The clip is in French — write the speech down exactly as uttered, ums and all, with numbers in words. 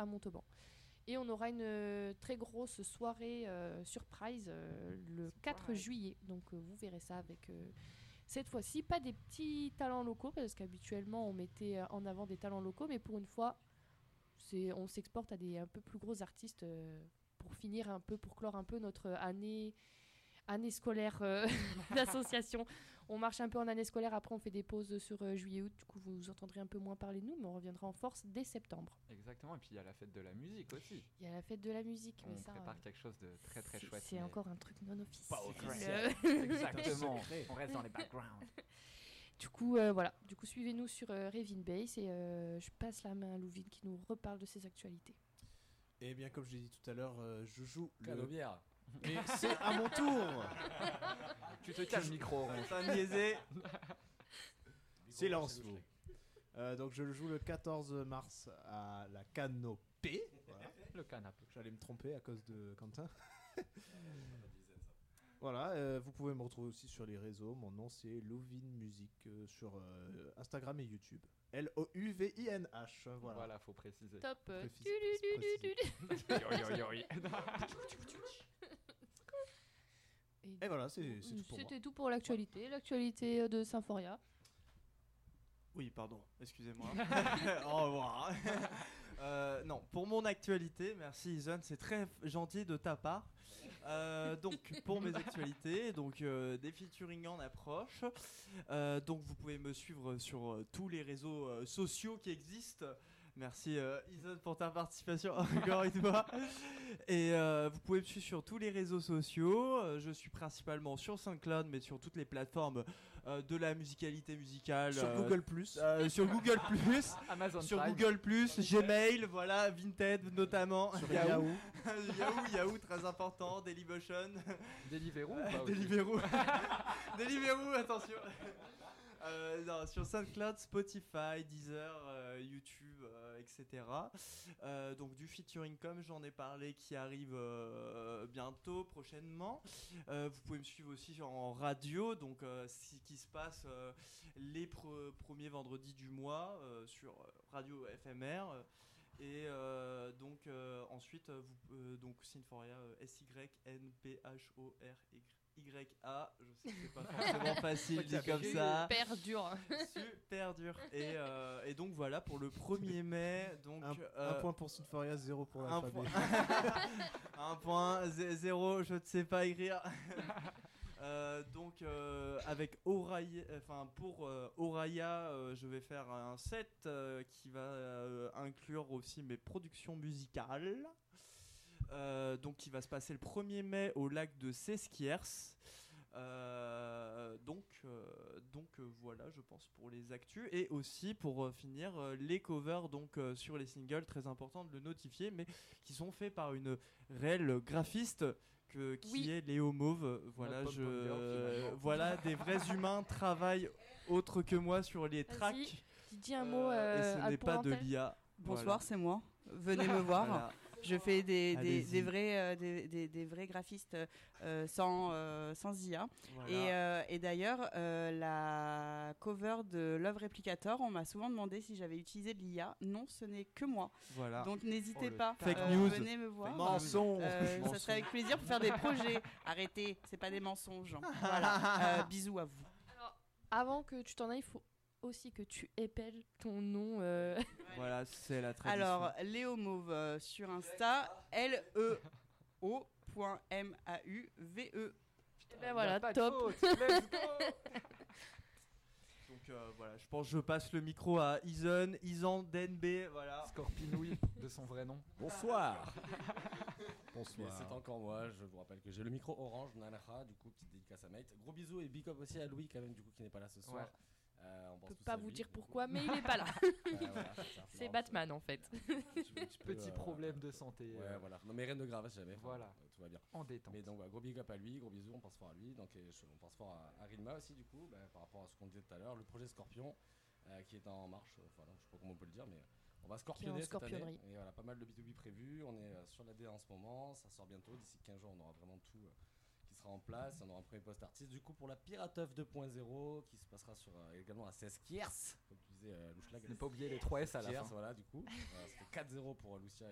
à Montauban. Et on aura une euh, très grosse soirée euh, surprise euh, le quatre juillet. Donc euh, vous verrez ça avec euh, cette fois-ci pas des petits talents locaux parce qu'habituellement on mettait en avant des talents locaux, mais pour une fois c'est, on s'exporte à des un peu plus gros artistes euh, pour finir un peu, pour clore un peu notre année. année scolaire euh, d'association. On marche un peu en année scolaire, après on fait des pauses sur euh, juillet-août, du coup vous entendrez un peu moins parler de nous, mais on reviendra en force dès septembre. Exactement, et puis il y a la fête de la musique aussi. Il y a la fête de la musique, on mais ça... prépare euh, quelque chose de très très c'est, chouette. C'est mais... encore un truc non officiel. Pas officiel. Exactement, on reste dans les backgrounds. Du coup, euh, voilà, du coup suivez-nous sur euh, Revin Base et euh, je passe la main à Louvine qui nous reparle de ses actualités. Et bien comme je l'ai dit tout à l'heure, euh, je joue Cadeau le... bière. Mais c'est à mon tour. Tu te calmes, micro. Ça a niaisé. Silence vous. Euh, donc je le joue le quatorze mars à la Canopée. Voilà. Le canapé. J'allais me tromper à cause de Quentin. Voilà, euh, vous pouvez me retrouver aussi sur les réseaux. Mon nom c'est Louvin Music euh, sur euh, Instagram et YouTube. L O U V I N H. Voilà. Voilà, faut préciser. Top. Précis- Et Et voilà, c'est, c'est tout pour moi. C'était tout pour l'actualité, l'actualité de Symphoria. Oui, pardon, excusez-moi. Au revoir. euh, non, pour mon actualité, merci Ison, c'est très gentil de ta part. Euh, donc, pour mes actualités, donc euh, des featuring en approche. Euh, donc, vous pouvez me suivre sur euh, tous les réseaux euh, sociaux qui existent. Merci euh, Ison pour ta participation encore une fois. Et euh, vous pouvez me suivre sur tous les réseaux sociaux. Euh, je suis principalement sur SoundCloud, mais sur toutes les plateformes euh, de la musicalité musicale. Sur euh, Google Plus. euh, sur Google Plus, Amazon sur Prime. Google Plus, Gmail, voilà, Vinted notamment. Sur Yahoo. Yahoo, Yahoo, très important. Dailymotion, Deliveroo ou pas aussi Deliveroo, Deliveroo, attention. Euh, non, sur SoundCloud, Spotify, Deezer, euh, YouTube, euh, et cetera. Euh, donc du featuring comme j'en ai parlé qui arrive euh, bientôt, prochainement. Euh, vous pouvez me suivre aussi sur- en radio, donc euh, ce qui se passe euh, les pre- premiers vendredis du mois euh, sur Radio F M R. Et euh, donc euh, ensuite, euh, vous, euh, donc Synforia, euh, S Y N P H O R Y A, je sais que c'est pas forcément facile dit comme ça. Super dur. Super dur. Et, euh, et donc voilà pour le premier mai. Donc, Un, euh, un point pour Synforia, zéro pour un l'alphabet. un point, zé- zéro, je ne sais pas écrire. Euh, donc euh, avec Oraya, enfin pour euh, Oraya, euh, je vais faire un set euh, qui va euh, inclure aussi mes productions musicales. Euh, donc qui va se passer le premier mai au lac de Sesquiers. Euh, donc, euh, donc euh, voilà, je pense pour les actus et aussi pour euh, finir euh, les covers donc euh, sur les singles, très important de le notifier, mais qui sont faits par une réelle graphiste que, qui Oui. est Léo Mauve. Voilà, Notre je pop girl, euh, finalement. voilà des vrais humains travaillent autre que moi sur les Vas-y, tracks. dis un mot Euh, euh, et ce à- n'est pour pas de l'antenne. l'I A. Bonsoir, Voilà. c'est moi. Venez me voir. Voilà. Je fais des, des, Allez-y. des vrais, euh, des, des, des vrais graphistes euh, sans, euh, sans I A. Voilà. Et, euh, et d'ailleurs, euh, la cover de Love Replicator, on m'a souvent demandé si j'avais utilisé de l'I A. Non, ce n'est que moi. Voilà. Donc n'hésitez Oh, le pas. fake euh, news. Venez me voir. Mensonge. Euh, ça serait avec plaisir pour faire des projets. Arrêtez, c'est pas des mensonges. Voilà. Euh, bisous à vous. Alors, avant que tu t'en ailles, il faut aussi que tu épelles ton nom. euh, Voilà, c'est la tradition. Alors, Léo Mauve euh, sur Insta, L E O point M A U V E. Et ben voilà, Pas de top. faute, let's go. Donc euh, voilà, je pense que je passe le micro à Ison, Isan Denbe, voilà. Scorpinouille de son vrai nom. Bonsoir. Mais Bonsoir. c'est encore moi, je vous rappelle que j'ai le micro orange, Nanaha, du coup, petite dédicace à Mate. Gros bisous et big up aussi à Louis, quand même, du coup, qui n'est pas là ce soir. Ouais. Euh, on Je pense peux tous pas à vous lui. dire pourquoi, mais il est pas là. Ouais, voilà, c'est ça. C'est Non, Batman en fait. un petit- un petit peu, Petit euh, problème de santé. Ouais, euh, voilà. Non, mais rien de grave, jamais. Enfin, Voilà. euh, Tout va bien. En détente. Mais donc, voilà, gros big up à lui, gros bisous, on pense fort à lui. Donc, et je- on pense fort à, à Rilma aussi, du coup, bah, par rapport à ce qu'on disait tout à l'heure. Le projet Scorpion, euh, qui est en marche, euh, enfin, je sais pas comment on peut le dire, mais on va scorpionner cette scorpionnerie. année. Et voilà, pas mal de B deux B prévus. On est euh, sur la D en ce moment, ça sort bientôt. D'ici quinze jours, on aura vraiment tout euh, qui sera en place. On aura un premier post artiste, du coup, pour la Pirateuf deux point zéro, qui se passera sur, euh, également à Sesquiers, comme tu disais, euh, Louchlag. Ne pas oublier les trois S à la Sesquiers, fin. voilà, du coup. Voilà, c'était quatre zéro pour Lucia